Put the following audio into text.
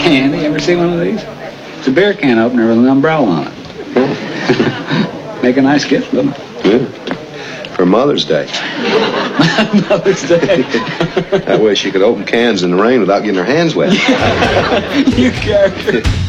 Andy, you ever see one of these? It's a beer can opener with an umbrella on it. Make a nice gift, wouldn't it? Yeah. For Mother's Day. Mother's Day. That way she could open cans in the rain without getting her hands wet. You character.